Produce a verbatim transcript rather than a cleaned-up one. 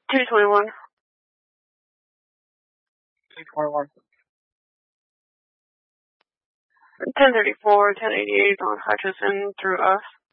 two twenty-one. two twenty-one. ten thirty-four, ten eighty-eight on Hutchison through us.